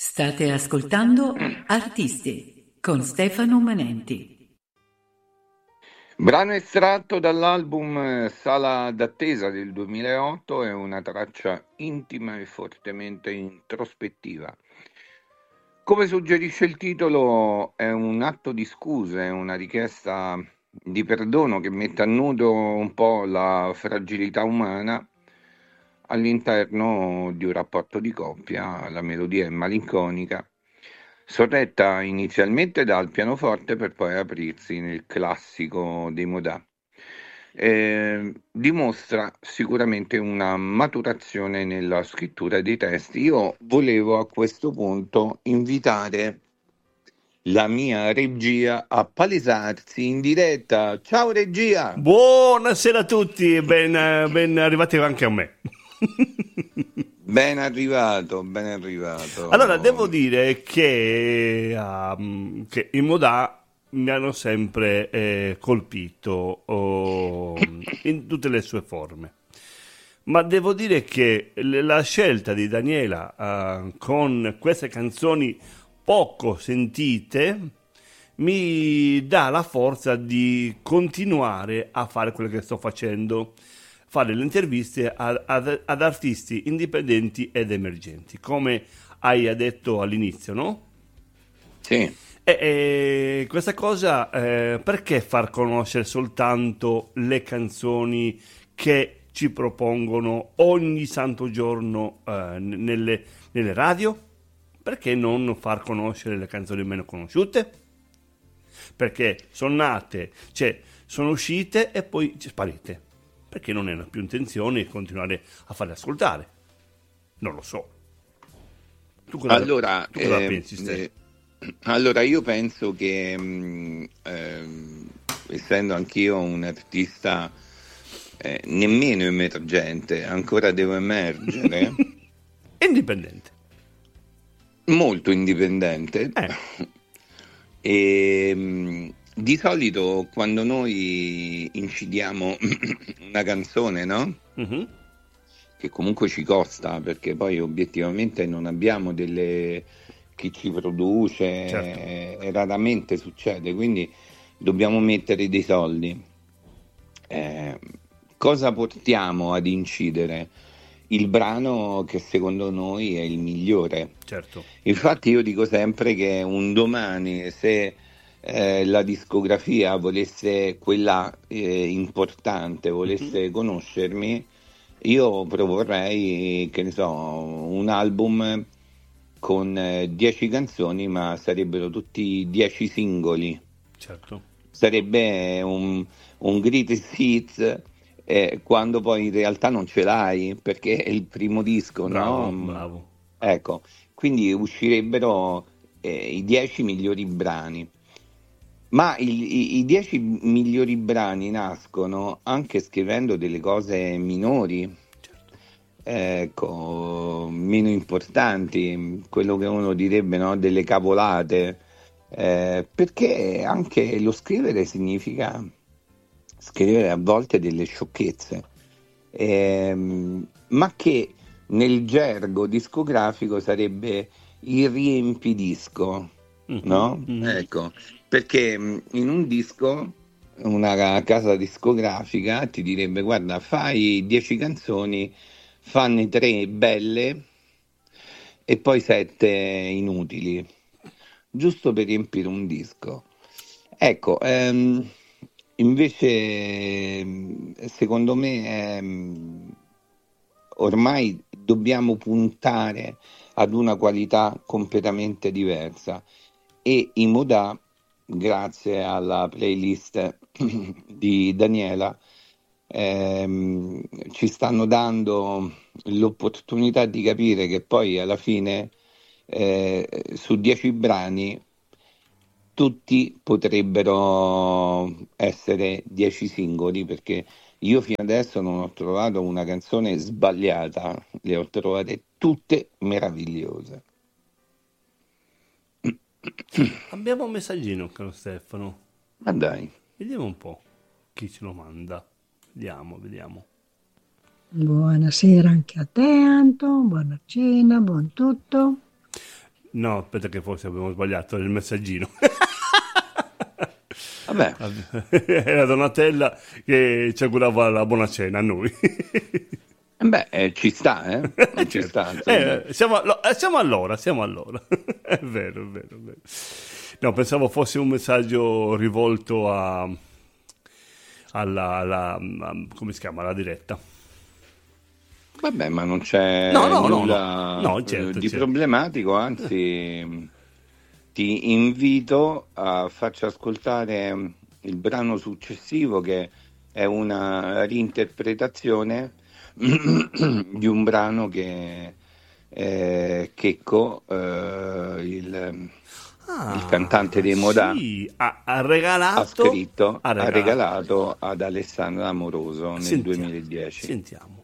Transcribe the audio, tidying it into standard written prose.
State ascoltando Artisti con Stefano Manenti. Brano estratto dall'album Sala d'attesa del 2008, è una traccia intima e fortemente introspettiva. Come suggerisce il titolo, è un atto di scuse, è una richiesta di perdono che mette a nudo un po' la fragilità umana all'interno di un rapporto di coppia. La melodia è malinconica, sorretta inizialmente dal pianoforte per poi aprirsi nel classico dei Modà. Dimostra sicuramente una maturazione nella scrittura dei testi. Io volevo a questo punto invitare la mia regia a palesarsi in diretta. Ciao regia! Buonasera a tutti, ben arrivati anche a me. Ben arrivato, ben arrivato. Allora, devo dire che i Modà mi hanno sempre colpito in tutte le sue forme. Ma devo dire che la scelta di Daniela con queste canzoni poco sentite mi dà la forza di continuare a fare quello che sto facendo, fare le interviste ad artisti indipendenti ed emergenti, come hai detto all'inizio, no? Sì. E questa cosa, perché far conoscere soltanto le canzoni che ci propongono ogni santo giorno nelle radio? Perché non far conoscere le canzoni meno conosciute? Perché sono nate, cioè sono uscite e poi sparite. Perché non è più intenzione continuare a farle ascoltare? Non lo so. Tu cosa pensi, Ste? Allora, io penso che essendo anch'io un artista nemmeno emergente, ancora devo emergere, Indipendente. molto indipendente, e di solito quando noi incidiamo una canzone, no? Mhm. Che comunque ci costa, perché poi obiettivamente non abbiamo chi ci produce, Certo. raramente succede, quindi dobbiamo mettere dei soldi. Cosa portiamo ad incidere? Il brano che secondo noi è il migliore. Certo. Infatti io dico sempre che un domani, se la discografia volesse, quella importante, volesse conoscermi, io proporrei, che ne so, un album con 10 canzoni, ma sarebbero tutti 10 singoli. Certo. Sarebbe un greatest hits, quando poi in realtà non ce l'hai, perché è il primo disco, Bravo, no? bravo. Ecco, quindi uscirebbero i 10 migliori brani. Ma i 10 migliori brani nascono anche scrivendo delle cose minori, Certo. ecco, meno importanti, quello che uno direbbe, no? Delle cavolate, perché anche lo scrivere significa scrivere a volte delle sciocchezze, ma che nel gergo discografico sarebbe il riempidisco, no? Ecco, perché in un disco una casa discografica ti direbbe: guarda, fai 10 canzoni, fanne 3 belle e poi 7 inutili, giusto per riempire un disco. Ecco, invece secondo me ormai dobbiamo puntare ad una qualità completamente diversa, e i Modà, grazie alla playlist di Daniela, ci stanno dando l'opportunità di capire che poi alla fine su 10 brani tutti potrebbero essere 10 singoli, perché io fino adesso non ho trovato una canzone sbagliata, le ho trovate tutte meravigliose. Abbiamo un messaggino, caro Stefano. Ma dai. Vediamo un po' chi ce lo manda. Vediamo. Buonasera anche a te, Anto. Buona cena, buon tutto. No, aspetta che forse abbiamo sbagliato il messaggino. Vabbè. Era Donatella che ci augurava la buona cena a noi. Ci sta, ci Certo. sta. Siamo all'ora. È vero. No, pensavo fosse un messaggio rivolto come si chiama, alla diretta. Vabbè, ma non c'è nulla certo. problematico, anzi ti invito a farci ascoltare il brano successivo, che è una reinterpretazione di un brano che Checco, il cantante dei Modà, sì, ha regalato ha regalato ad Alessandra Amoroso nel 2010. Sentiamo.